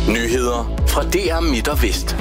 Nyheder fra DR Midt og Vest.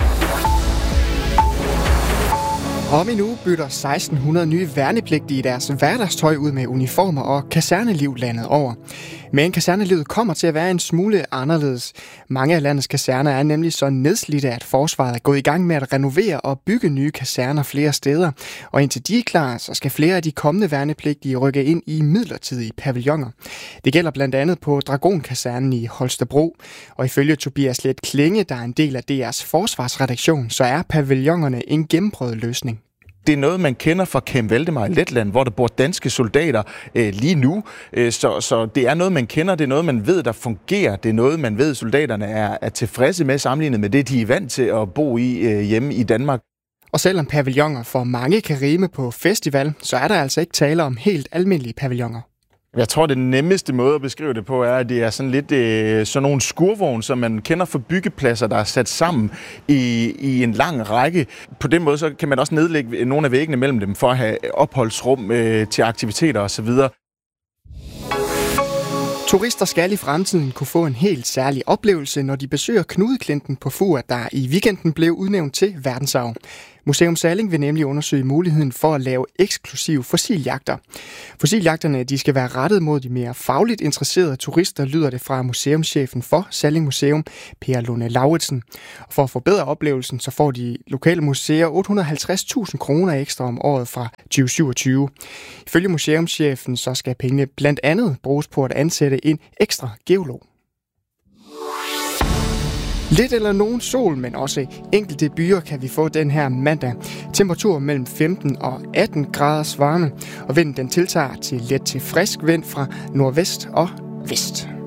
Om en uge bytter 1600 nye værnepligtige deres hverdagstøj ud med uniformer og kaserneliv landet over. Men kasernelivet kommer til at være en smule anderledes. Mange af landets kaserner er nemlig så nedslidte, at forsvaret er gået i gang med at renovere og bygge nye kaserner flere steder. Og indtil de er klar, så skal flere af de kommende værnepligtige rykke ind i midlertidige pavilloner. Det gælder blandt andet på Dragonkasernen i Holstebro. Og ifølge Tobias Let Klinge, der er en del af DR's forsvarsredaktion, så er pavillonerne en gennemprøvet løsning. Det er noget, man kender fra Camp Valdemar i Letland, hvor der bor danske soldater lige nu. Så det er noget, man kender, det er noget, man ved, der fungerer. Det er noget, man ved, soldaterne er tilfredse med sammenlignet med det, de er vant til at bo i hjemme i Danmark. Og selvom pavilloner for mange kan rime på festival, så er der altså ikke tale om helt almindelige pavilloner. Jeg tror, det nemmeste måde at beskrive det på er, at det er sådan lidt sådan nogle skurvogn, som man kender fra byggepladser, der er sat sammen i en lang række. På den måde så kan man også nedlægge nogle af væggene mellem dem for at have opholdsrum til aktiviteter osv. Turister skal i fremtiden kunne få en helt særlig oplevelse, når de besøger Knudeklinten på Fur, der i weekenden blev udnævnt til verdensarv. Museum Salling vil nemlig undersøge muligheden for at lave eksklusive fossiljagter. Fossiljagterne de skal være rettet mod de mere fagligt interesserede turister, lyder det fra museumschefen for Salling Museum, Per Lunde Lauritsen. Og for at forbedre oplevelsen, så får de lokale museer 850.000 kroner ekstra om året fra 2027. Ifølge museumschefen så skal pengene blandt andet bruges på at ansætte en ekstra geolog. Lidt eller nogen sol, men også enkelte byer kan vi få den her mandag. Temperatur mellem 15 og 18 graders varme, og vinden den tiltager til let til frisk vind fra nordvest og vest.